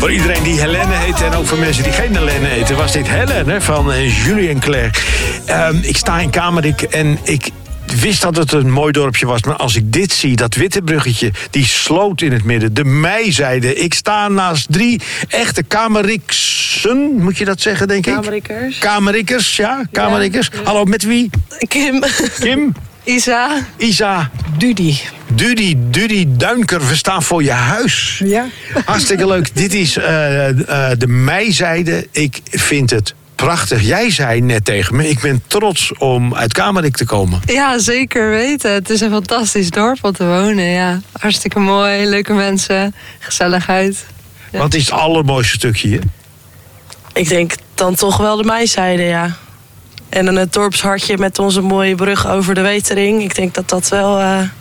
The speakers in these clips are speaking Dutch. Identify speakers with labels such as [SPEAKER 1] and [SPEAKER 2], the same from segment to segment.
[SPEAKER 1] Voor iedereen die Helene heet en ook voor mensen die geen Helene heten, was dit Helene van Julien Clerc. Ik sta in Kamerik en ik wist dat het een mooi dorpje was, maar als ik dit zie, dat witte bruggetje, die sloot in het midden, de meizijde. Ik sta naast 3 echte Kameriksen, moet je dat zeggen, denk ik?
[SPEAKER 2] Kamerikkers.
[SPEAKER 1] Kamerikkers, ja, Kamerikkers. Ja. Hallo, met wie? Kim? Isa. Dudy Duinker, we staan voor je huis.
[SPEAKER 3] Ja.
[SPEAKER 1] Hartstikke leuk. Dit is de meizijde. Ik vind het prachtig. Jij zei net tegen me, ik ben trots om uit Kamerik te komen.
[SPEAKER 2] Ja, zeker weten. Het is een fantastisch dorp om te wonen. Ja. Hartstikke mooi, leuke mensen, gezelligheid. Ja.
[SPEAKER 1] Wat is het allermooiste stukje hier?
[SPEAKER 4] Ik denk dan toch wel de meizijde, ja. En dan het dorpshartje met onze mooie brug over de Wetering. Ik denk dat dat wel,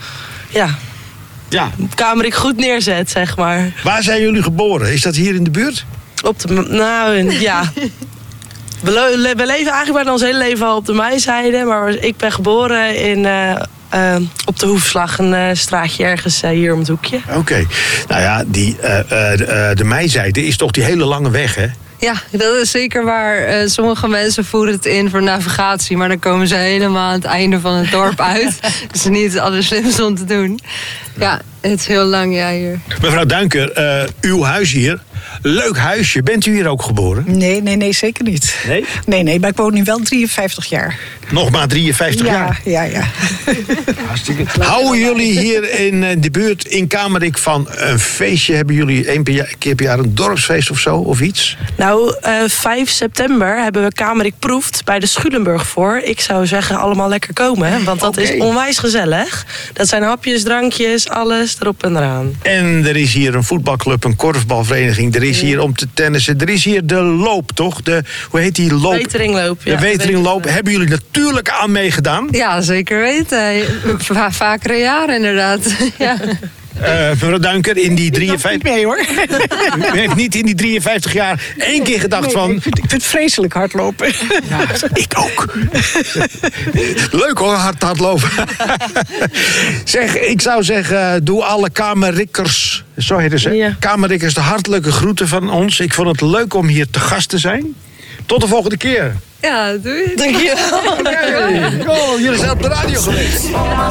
[SPEAKER 4] Kamerik goed neerzet, zeg maar.
[SPEAKER 1] Waar zijn jullie geboren? Is dat hier in de buurt?
[SPEAKER 4] Ja. We leven eigenlijk bijna ons hele leven al op de meizijde. Maar ik ben geboren op de Hoefslag, een straatje ergens hier om het hoekje.
[SPEAKER 1] Oké. Nou ja, de meizijde is toch die hele lange weg, hè?
[SPEAKER 2] Ja, dat is zeker waar. Sommige mensen voeren het in voor navigatie, maar dan komen ze helemaal aan het einde van het dorp uit. Dat is niet het allerslimste om te doen. Ja, het is heel lang, ja, hier.
[SPEAKER 1] Mevrouw Duinker, uw huis hier. Leuk huisje. Bent u hier ook geboren?
[SPEAKER 3] Nee, zeker niet.
[SPEAKER 1] Nee?
[SPEAKER 3] Nee, maar ik woon nu wel 53 jaar.
[SPEAKER 1] Nog maar 53 jaar?
[SPEAKER 3] Ja.
[SPEAKER 1] Hartstikke. Houden jullie hier in de buurt in Kamerik van een feestje? Hebben jullie één keer per jaar een dorpsfeest of zo, of iets?
[SPEAKER 4] Nou, 5 september hebben we Kamerik proeft bij de Schulenburg voor. Ik zou zeggen, allemaal lekker komen, want dat is onwijs gezellig. Dat zijn hapjes, drankjes, alles erop en eraan.
[SPEAKER 1] En er is hier een voetbalclub, een korfbalvereniging. Er is hier om te tennissen. Er is hier de loop, toch? Hoe heet die loop?
[SPEAKER 4] Weteringloop. Ja,
[SPEAKER 1] de Weteringloop. Hebben jullie natuurlijk aan meegedaan?
[SPEAKER 2] Ja, zeker weten. Vaker jaren inderdaad. Ja.
[SPEAKER 1] Mevrouw Duinker, in die 53...
[SPEAKER 3] Nee hoor.
[SPEAKER 1] U heeft niet in die 53 jaar 1 keer gedacht van...
[SPEAKER 3] Ik vind het vreselijk hardlopen.
[SPEAKER 1] Ja, ik ook. Leuk hoor, hardlopen. Zeg, ik zou zeggen, doe alle Kamerikkers... Zo heet het, hè?
[SPEAKER 4] Ja.
[SPEAKER 1] Kamerikkers, de hartelijke groeten van ons. Ik vond het leuk om hier te gast te zijn. Tot de volgende keer.
[SPEAKER 2] Ja, doei.
[SPEAKER 4] Dank je wel.
[SPEAKER 1] Jullie zijn op de radio geweest.